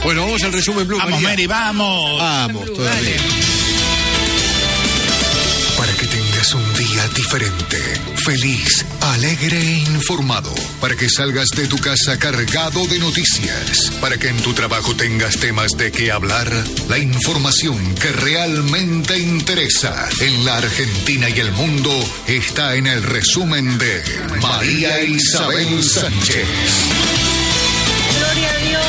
Bueno, vamos al resumen Blue. Vamos, María. Mary, vamos. Vamos, todavía. Para que tengas un día diferente, feliz, alegre e informado. Para que salgas de tu casa cargado de noticias. Para que en tu trabajo tengas temas de qué hablar. La información que realmente interesa en la Argentina y el mundo está en el resumen de María Isabel Sánchez. Gloria a Dios.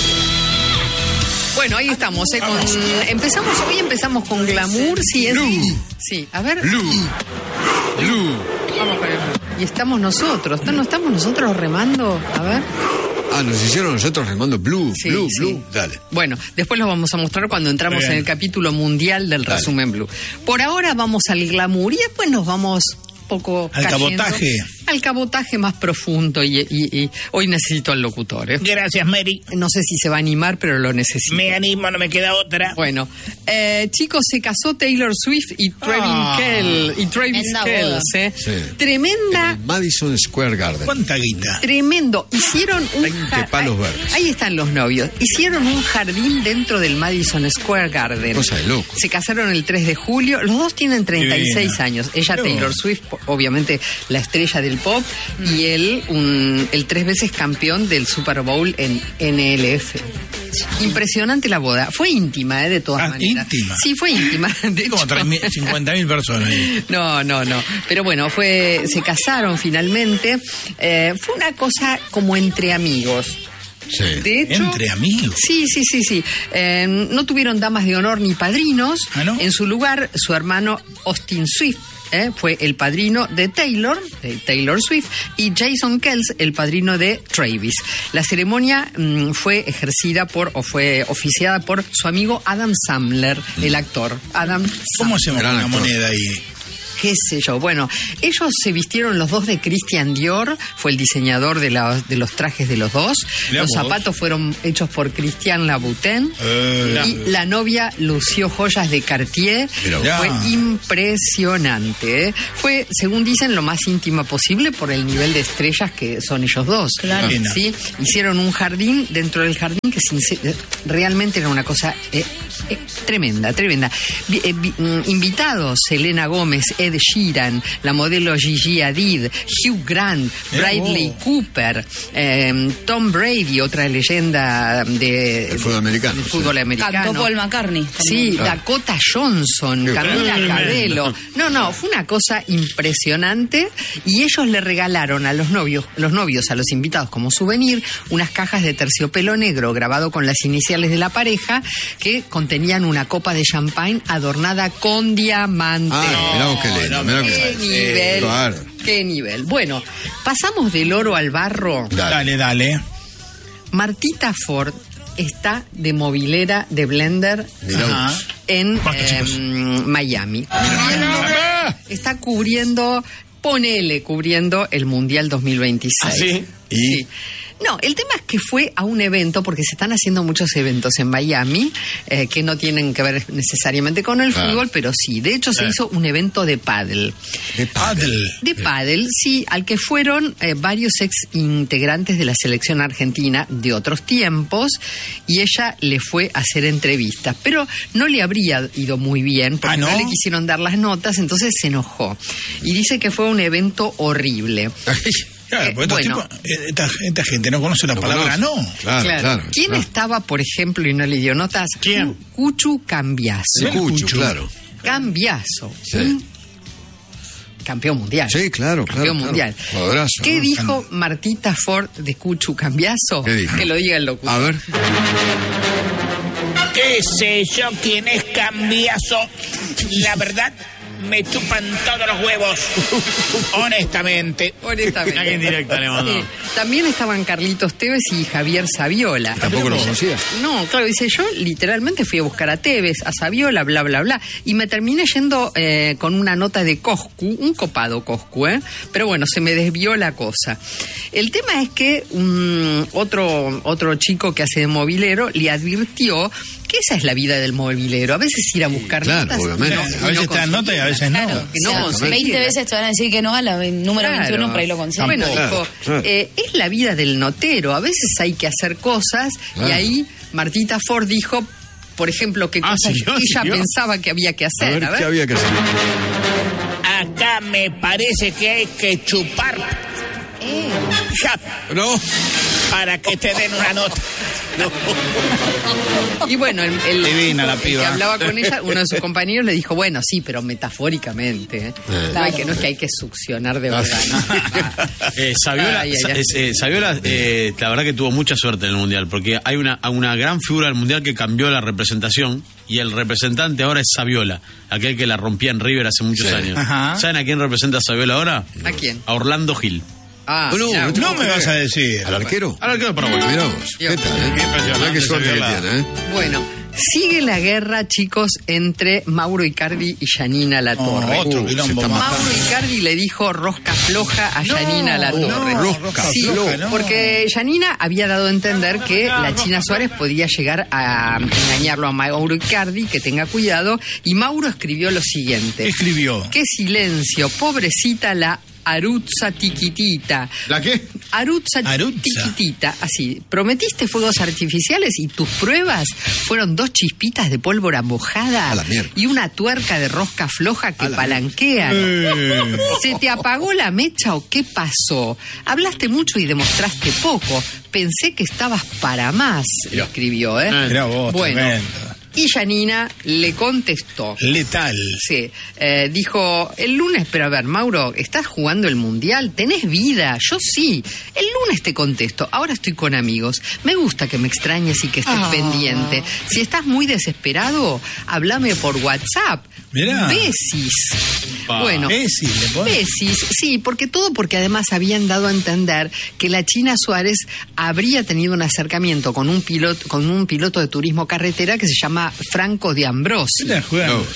Bueno, ahí estamos. Hoy empezamos con glamour. Sí, Blue. Sí, a ver. Blue. Vamos con el blue. Y estamos nosotros. ¿No estamos nosotros remando? A ver. Nos hicieron nosotros remando Blue, Sí, Blue, sí. Blue. Dale. Bueno, después lo vamos a mostrar cuando entramos Bien. en el capítulo mundial del Dale. resumen Blue. Por ahora vamos al glamour y después nos vamos poco Al cayendo cabotaje. al cabotaje más profundo y hoy necesito al locutor. Gracias, Mary. No sé si se va a animar, pero lo necesito. Me animo, no me queda otra. Bueno, chicos, se casó Taylor Swift y Travis Tremenda Kelce. boda. Sí. Tremenda. En el Madison Square Garden. ¿Cuánta guita? Tremendo. Hicieron un 20 palos verdes. Ahí están los novios. Hicieron un jardín dentro del Madison Square Garden. Cosa de loco. Se casaron el 3 de julio. Los dos tienen 36 Divino. años. Ella, Qué Taylor bueno. Swift, obviamente la estrella del pop, y él, el 3 veces campeón del Super Bowl en NLF. Impresionante la boda. Fue íntima, de todas maneras. ¿Íntima? Sí, fue íntima. De Como hecho. 50.000 personas ahí. No. Pero bueno, se casaron finalmente. Fue una cosa como entre amigos. Sí. De hecho, Entre amigos. Sí. No tuvieron damas de honor ni padrinos. ¿Ah, no? En su lugar, su hermano Austin Swift fue el padrino de Taylor Swift, y Jason Kelce el padrino de Travis. La ceremonia fue oficiada por su amigo Adam Sandler, el actor. ¿Cómo hacemos Gran con una actor. moneda ahí? qué sé yo. Bueno, ellos se vistieron los dos de Christian Dior, fue el diseñador de los trajes de los dos. Mirá Los vos. zapatos fueron hechos por Christian Louboutin. Mirá. Y la novia lució joyas de Cartier. Mirá vos. Fue impresionante, ¿eh? Fue, según dicen, lo más íntima posible por el nivel de estrellas que son ellos dos. Claro. ¿Sí? Hicieron un jardín dentro del jardín que realmente era una cosa tremenda. Invitados: Selena Gómez, Ed Sheeran, la modelo Gigi Hadid, Hugh Grant, Bradley Cooper, Tom Brady, otra leyenda El fútbol americano. del fútbol americano. Cantó Paul McCartney. Sí, Claro. Dakota Johnson, Qué Camila tremendo. Cabello. No, fue una cosa impresionante. Y ellos le regalaron a los novios, a los invitados como souvenir, unas cajas de terciopelo negro grabado con las iniciales de la pareja que contenían una copa de champagne adornada con diamantes. Mirá vos qué lindo, mirá ¡Qué nivel! Claro. ¡Qué nivel! Bueno, pasamos del oro al barro. Dale. Martita Ford está de movilera de Blender Mirá Ajá. vos. en Basta, chicos. Miami. Ah, Está cubriendo el Mundial 2026. ¿Ah, sí? Sí. No, el tema es que fue a un evento, porque se están haciendo muchos eventos en Miami que no tienen que ver necesariamente con el Claro. fútbol, pero sí. De hecho, se hizo un evento de pádel. De pádel, sí, al que fueron varios ex integrantes de la selección argentina de otros tiempos, y ella le fue a hacer entrevistas, pero no le habría ido muy bien porque ¿no? no le quisieron dar las notas, entonces se enojó y dice que fue un evento horrible. Claro, porque bueno. esta gente no conoce la palabra no. Claro. ¿Quién claro. estaba, por ejemplo, y no le dio notas? ¿Quién? Cuchu Cambiaso. Sí, Cucho, claro. Cambiaso. Sí. Un campeón mundial. Sí, claro. Campeón mundial. Jugadorazo, ¿Qué ¿no? dijo Martita Ford de Cuchu Cambiaso? ¿Qué dijo? Que lo diga el locutor. A ver. ¿Qué sé yo quién es Cambiaso? La verdad, me chupan todos los huevos. Honestamente. Honestamente. Aquí en directo le mandó. Sí. También estaban Carlitos Tevez y Javier Saviola. Tampoco lo conocía. No, claro, dice, yo literalmente fui a buscar a Tevez, a Saviola, bla, bla, bla, y me terminé yendo con una nota de Coscu, un copado Coscu, pero bueno, se me desvió la cosa. El tema es que otro chico que hace de movilero le advirtió que esa es la vida del movilero. A veces ir a buscar Claro, notas. obviamente. A veces te dan nota y a veces no. Claro, que no O sea, conseguir. 20 veces te van a decir que no a la número 21 para irlo conseguir. Bueno, Claro, dijo, claro. es la vida del notero. A veces hay que hacer cosas y Claro. ahí Martita Ford dijo, por ejemplo, qué cosas ella pensaba que había que hacer. A ver, ¿qué había que hacer? Acá me parece que hay que chupar. Ja, No. para que te den una nota. Y bueno, Divina la el que piba. hablaba con ella, uno de sus compañeros le dijo, bueno, sí, pero metafóricamente. No es que hay que succionar de verdad, ¿no? Saviola, Ay, ay, ay. Saviola, la verdad que tuvo mucha suerte en el Mundial, porque hay una gran figura del Mundial que cambió la representación, y el representante ahora es Saviola, aquel que la rompía en River hace muchos años. Ajá. ¿Saben a quién representa Saviola ahora? ¿A quién? A Orlando Gil. Ah, No, mirá, no No me vas a decir. ¿Al arquero? Ahora quedó para bueno. Mirá vos. ¿Qué tal? Qué impresionante, Mirá qué suerte que Saviola. tiene, Bueno, sigue la guerra, chicos, entre Mauro Icardi y Janina Latorre. Otro quilombo se está más. Mauro Icardi le dijo rosca floja a Janina Latorre. rosca Sí, floja, no. porque Janina había dado a entender que la China Suárez podía llegar a engañarlo a Mauro Icardi, que tenga cuidado, y Mauro escribió lo ¿Qué siguiente: escribió? qué silencio, pobrecita la Arutza Tiquitita. ¿La qué? Arutza Arutza. Tiquitita, así. Prometiste fuegos artificiales y tus pruebas fueron 2 chispitas de pólvora mojada A la mierda. y una tuerca de rosca floja que palanquean. ¿Se te apagó la mecha o qué pasó? Hablaste mucho y demostraste poco. Pensé que estabas para más, le escribió, ¿eh? Mirá vos, bueno, tremendo. y Janina le contestó. Letal. Sí, dijo, el lunes, pero a ver, Mauro, ¿estás jugando el Mundial? ¿Tenés vida? Yo sí. El lunes te contesto, ahora estoy con amigos. Me gusta que me extrañes y que estés pendiente. Si estás muy desesperado, háblame por WhatsApp. Mirá. Besis. Bueno, Besis, ¿le pones? Besis, sí, porque además habían dado a entender que la China Suárez habría tenido un acercamiento con un piloto de turismo carretera que se llama Franco de Ambrosi. ¿Qué estás jugando?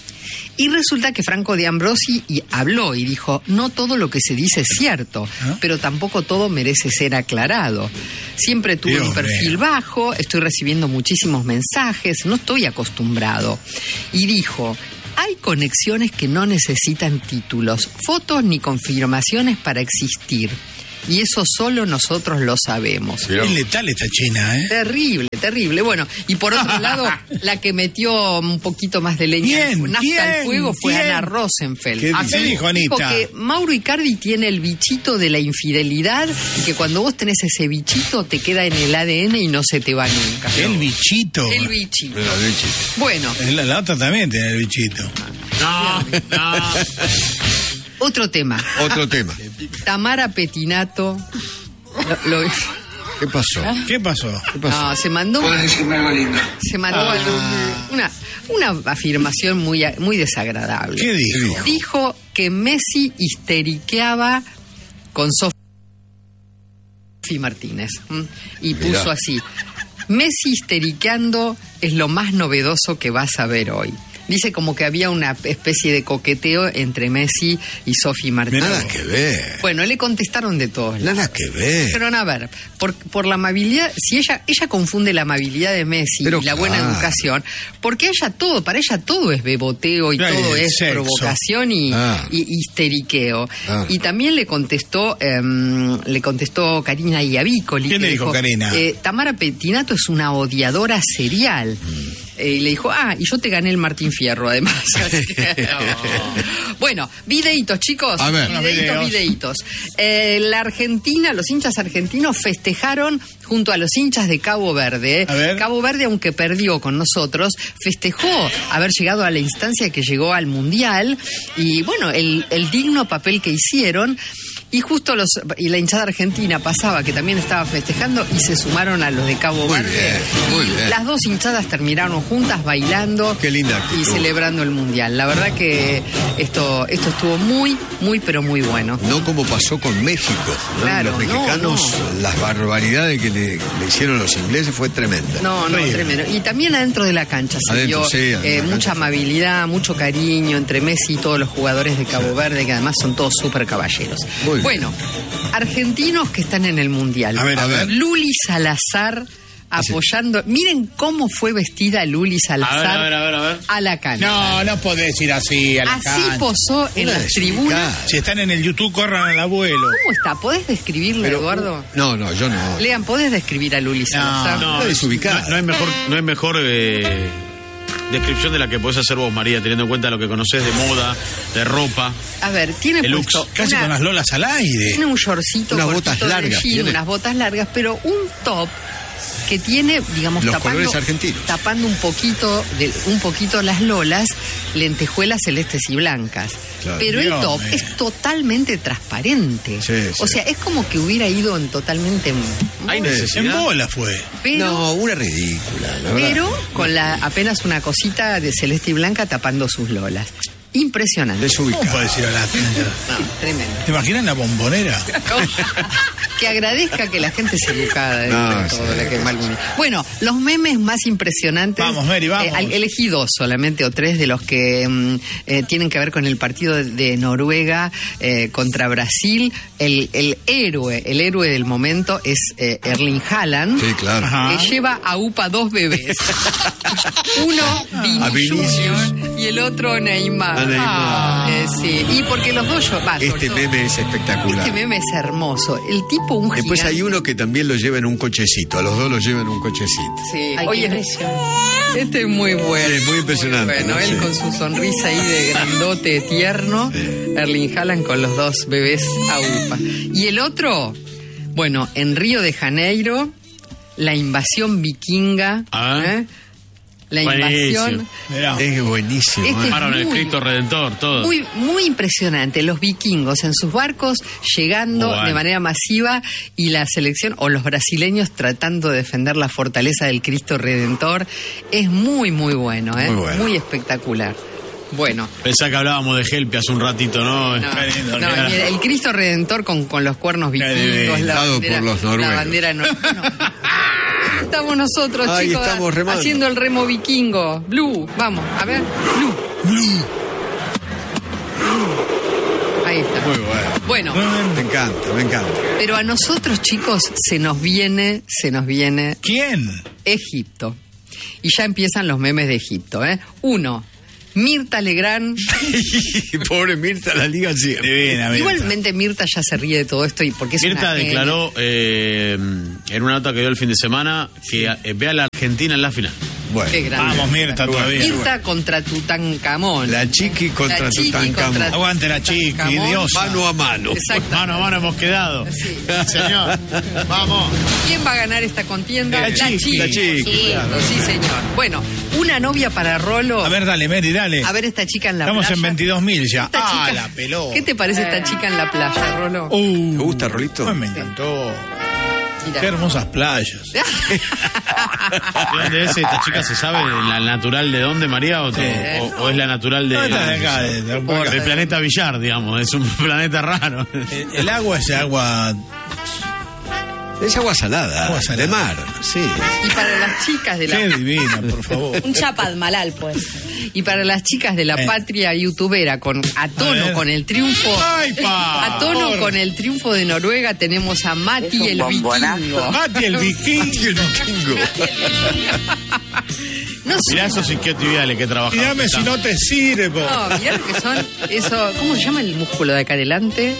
Y resulta que Franco de Ambrosi habló y dijo, no todo lo que se dice es cierto, pero tampoco todo merece ser aclarado. Siempre tuve Dios un perfil mío. bajo, estoy recibiendo muchísimos mensajes, no estoy acostumbrado. Y dijo, hay conexiones que no necesitan títulos, fotos ni confirmaciones para existir. Y eso solo nosotros lo sabemos. Es letal esta China, ¿eh? Terrible, terrible. Bueno, y por otro lado, la que metió un poquito más de leña, ¿Quién? nafta ¿Quién? al fuego fue ¿Quién? Ana Rosenfeld. ¿Qué dice? Dijo Anita? Dijo que Mauro Icardi tiene el bichito de la infidelidad y que cuando vos tenés ese bichito te queda en el ADN y no se te va nunca. El bichito. El bichito. Mira, bichito. Bueno, La otra también tiene el bichito. otro tema. Otro tema. Tamara Petinato. ¿Qué pasó? ¿Qué pasó? ¿Qué pasó? No, se mandó una afirmación muy desagradable. ¿Qué dijo? Dijo que Messi histeriqueaba con Sofi Martínez. Y Mirá. puso así: Messi histeriqueando es lo más novedoso que vas a ver hoy. Dice como que había una especie de coqueteo entre Messi y Sofi Martínez. Nada que ver. Bueno, le contestaron de todos lados. Nada que ver. Pero a ver, por la amabilidad, si ella confunde la amabilidad de Messi Pero y la buena claro. educación, porque para ella todo es beboteo y Claro, todo y es sexo. provocación y histeriqueo. Ah. Y también le contestó Karina Iavicoli. ¿Quién que le dijo Karina? Tamara Petinato es una odiadora serial. Y le dijo, y yo te gané el Martín Fierro, además. Así que, no. Bueno, videitos, chicos. A ver. Videitos. La Argentina, los hinchas argentinos festejaron junto a los hinchas de Cabo Verde. A ver. Cabo Verde, aunque perdió con nosotros, festejó haber llegado a la instancia que llegó al Mundial. Y bueno, el digno papel que hicieron. Y justo la hinchada argentina pasaba, que también estaba festejando, y se sumaron a los de Cabo Muy Verde. bien, muy bien. Las dos hinchadas terminaron juntas bailando. Qué linda y actitud. celebrando el Mundial. La verdad que esto estuvo muy, muy, pero muy bueno. No como pasó con México, ¿no? Claro, Los mexicanos, las barbaridades que le hicieron los ingleses fue tremenda. No, tremendo. Y también adentro de la cancha se Adentro, vio sí, adentro de la mucha cancha. amabilidad, mucho cariño entre Messi y todos los jugadores de Cabo Verde, que además son todos súper caballeros. Muy bien. Bueno, argentinos que están en el Mundial. A ver. Luli Salazar apoyando. Miren cómo fue vestida Luli Salazar A ver. a la cancha. No podés ir así a la Así cancha. posó en las tribunas. Si están en el YouTube, corran al abuelo. ¿Cómo está? ¿Podés describirla, Eduardo? No, yo no. Lean, ¿podés describir a Luli Salazar? No, Está desubicada. no hay mejor descripción de la que podés hacer vos, María, teniendo en cuenta lo que conocés de moda, de ropa. A ver, tiene El puesto looks. Casi con las lolas al aire. tiene un shortcito Unas cortito botas de largas jean, tiene. unas botas largas, pero un top que tiene, digamos, Los colores argentinos. tapando un poquito las lolas, lentejuelas celestes y blancas. Claro. Pero el Dios top mío. es totalmente transparente. Sí, O sí. sea, es como que hubiera ido en totalmente... Hay En necesidad. bola fue. Pero, No, una ridícula, la verdad. pero con apenas una cosita de celeste y blanca tapando sus lolas. Impresionante. ¿Cómo Desubicada. podés ir a la cancha? No, tremendo. ¿Te imaginas la bombonera? Que agradezca que la gente es educada. No, entre todo, sí, la que mal une. Bueno, los memes más impresionantes. Vamos, Mary, vamos. Elegí 2 solamente, o 3 de los que tienen que ver con el partido de Noruega contra Brasil. El héroe del momento es Erling Haaland. Sí, claro. Ajá. Que lleva a UPA 2 bebés. Uno, A Vini Vinicius. Junior, y el otro Neymar. A Neymar. Sí, y porque los dos sobre Este todo- meme es espectacular. este meme es hermoso. El tipo un Después hay gigante. uno que también lo lleva en un cochecito. A los dos los lleva en un cochecito. Sí. Ay, Oye, qué impresión. este es muy bueno. Sí, es muy impresionante, Muy bueno, ¿no? él Sí. con su sonrisa ahí de grandote tierno. Erling Haaland con los dos bebés a UPA. Y el otro, bueno, en Río de Janeiro, la invasión vikinga. Ah. La Buenísimo. invasión. Mirá. Es buenísimo. Este- Armaron el Muy- Cristo Redentor, todo. Muy impresionante. Los vikingos en sus barcos llegando Bueno. de manera masiva y la selección o los brasileños tratando de defender la fortaleza del Cristo Redentor. Es muy bueno, ¿eh? Muy bueno. Muy espectacular. Bueno. Pensá que hablábamos de Helpi hace un ratito, ¿no? No, Qué lindo, no, mirá. y el Cristo Redentor con los cuernos vikingos, divino. Dado por los la noruegos. bandera no. Estamos nosotros, Ahí chicos, estamos remando. haciendo el remo vikingo. Blue, vamos, a ver. Blue. Ahí está. Muy bueno. Bueno, Me encanta. pero a nosotros, chicos, se nos viene ¿Quién? Egipto. Y ya empiezan los memes de Egipto, ¿eh? 1, Mirta Legrand. Pobre Mirta, la liga sigue. Divina, Mirta. Igualmente Mirta ya se ríe de todo esto y porque es Mirta una genia. declaró en una nota que dio el fin de semana que ve a la Argentina en la final. Bueno, Qué grande. Vamos, Mirta, todavía. Mirta contra Tutankamón. la chiqui contra La chiqui Tutankamón. contra- Aguante la chiqui, Tutankamón. diosa. Mano a mano. Exacto. Mano a mano hemos quedado. Sí. Señor, vamos. ¿Quién va a ganar esta contienda? La chiqui, la chiqui, Sí, señor. Bueno, una novia para Rolo. A ver, dale, Mary, dale. A ver esta chica en la Estamos playa. en 22.000 ya. Esta Ah, chica- la pelota. ¿Qué te parece esta chica en la playa, Rolo? ¿Te gusta, Rolito? Me encantó. Mirá. Qué hermosas playas. ¿De dónde es esta chica? ¿Se sabe la natural de dónde, María? ¿O es la natural de, No, está de acá, de acá. del planeta Villar, digamos? Es un planeta raro. El agua es agua. Es agua salada. Agua salada. De mar, sí. Y para las chicas de Qué la divina, por favor. Un chapadmalal, pues. y para las chicas de la patria youtubera a A tono ver. con el triunfo Ay, pa, a tono por- con el triunfo de Noruega tenemos a Mati el vikingo. Mati el vikingo. El vikingo. No sé. Mirá esos isquiotibiales que trabajan. Dígame si no te sirvo. No, mirá lo que son eso, ¿cómo se llama el músculo de acá adelante?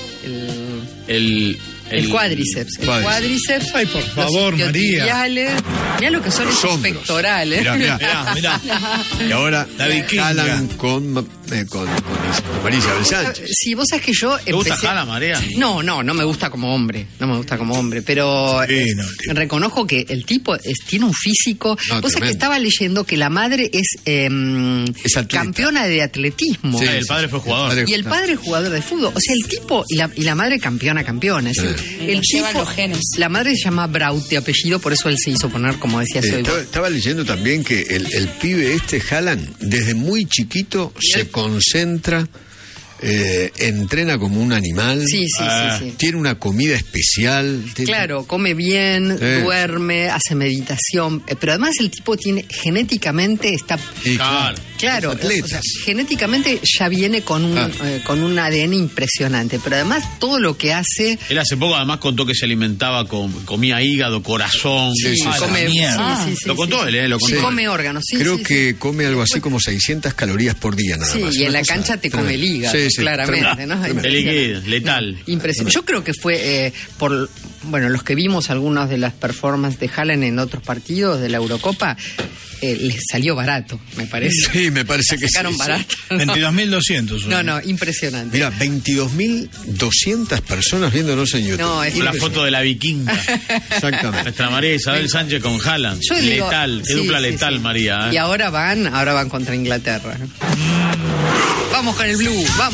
El cuádriceps. El cuádriceps. Ay, por favor, los María. isquiotibiales. Mirá lo que son esos Hombros. pectorales. Mirá. Mirá. Y ahora La vikinga. jalan con María Isabel Sánchez. Sí, vos sabés que yo ¿Te gusta empecé... Jala, María? No me gusta como hombre. No me gusta como hombre. Pero Sí, no, tío. reconozco que el tipo tiene un físico. No, vos sabés que tremendo. estaba leyendo que la madre es atleta. campeona de atletismo. Sí, el padre fue jugador. Y el padre es jugador de fútbol. O sea, el tipo y la madre campeona. Es decir, el Nos llevan tipo, los genes. la madre se llama Braut de apellido, por eso él se hizo poner, como decía hoy. Estaba leyendo también que el pibe Haaland, desde muy chiquito, se concentra, entrena como un animal. Sí. Tiene una comida especial. Claro, come bien, Sí. duerme, hace meditación, pero además el tipo tiene genéticamente está Y Claro. Claro, los atletas. o sea, genéticamente ya viene con un ADN impresionante, pero además todo lo que hace... Él hace poco además contó que se alimentaba comía hígado, corazón. Sí, sí, come, mierda. Lo contó él, lo contó. Sí, come órganos, sí. Creo sí, que sí. come algo así como 600 calorías por día nada Sí, más. y en Una la cosa cancha te come el tremenda. hígado, Sí, sí, claramente, ¿no? Te liquida, letal. Impresionante. Yo creo que fue por, bueno, los que vimos algunas de las performances de Haaland en otros partidos de la Eurocopa, les salió barato, me parece. Sí, me parece que Sacaron sí. barato. 22.200. No, impresionante. Mira, 22.200 personas viéndonos en YouTube. No, es La foto de la vikinga. Exactamente. Nuestra María Isabel Sánchez con Haaland. Yo digo, Letal, qué sí, dupla sí, letal, sí. María. Y ahora van contra Inglaterra. Vamos con el Blue, vamos.